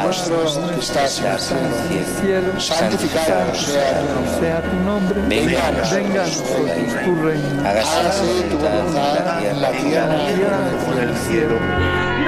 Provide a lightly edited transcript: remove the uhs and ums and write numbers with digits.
nuestro que estás en el cielo, santificado sea tu nombre. Venga a nosotros tu reino. Hágase tu voluntad en la tierra como en el cielo.